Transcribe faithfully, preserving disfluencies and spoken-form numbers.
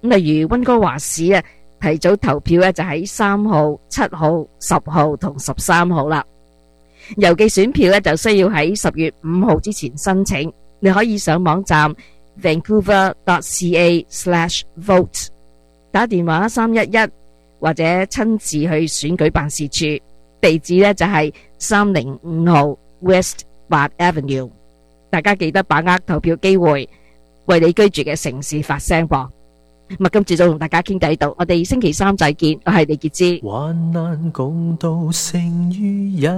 例如溫哥華市啊，提早投票咧就喺三號、七號、十號同十三號啦。郵寄選票咧就需要喺十月五號之前申請。你可以上網站 vancouver dot c a slash vote， 打電話三一一或者親自去選舉辦事處，地址咧就係三零五號 West 八 Avenue。 大家記得把握投票機會，為你居住嘅城市發聲噃。咁啊，今次就同大家傾偈到，我哋星期三再見。我係李潔芝。 患難共度，勝於一